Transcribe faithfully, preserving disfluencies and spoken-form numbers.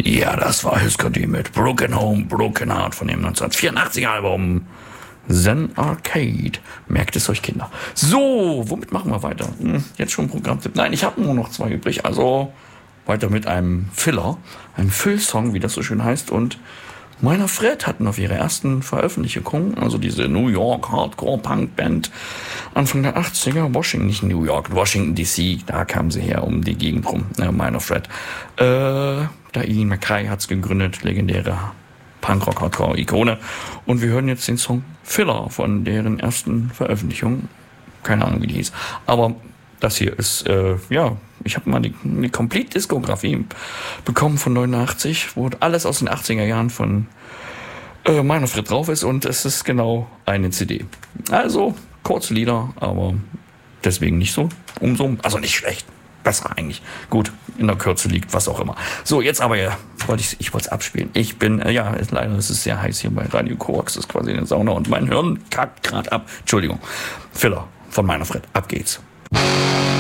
Ja, das war Husker-D mit Broken Home, Broken Heart von dem neunzehnhundertvierundachtziger Album Zen Arcade. Merkt es euch, Kinder. So, womit machen wir weiter? Hm, jetzt schon Programmtipp. Nein, ich habe nur noch zwei übrig. Also weiter mit einem Filler, einem Füllsong, wie das so schön heißt. Und Minor Threat hatten auf ihrer ersten Veröffentlichung, also diese New York Hardcore-Punk-Band, Anfang der achtziger, Washington, nicht New York, Washington D C, da kamen sie her um die Gegend rum, äh, Minor Threat. Äh, da Ian MacKaye hat's gegründet, legendäre Punkrock-Hardcore-Ikone. Und wir hören jetzt den Song Filler von deren ersten Veröffentlichung. Keine Ahnung, wie die hieß. Aber das hier ist, äh, ja, ich habe mal die, die Complete-Diskografie bekommen von neunundachtzig, wo alles aus den achtziger Jahren von äh, Minor Threat drauf ist. Und es ist genau eine C D. Also, kurze Lieder, aber deswegen nicht so umso, also nicht schlecht. Besser eigentlich. Gut, in der Kürze liegt was auch immer. So, jetzt aber, ja, wollte ich, ich wollte es abspielen. Ich bin, äh, ja, ist, leider ist es sehr heiß hier bei Radio Koax, das ist quasi eine Sauna und mein Hirn kackt gerade ab. Entschuldigung. Filler von Minor Threat. Ab geht's.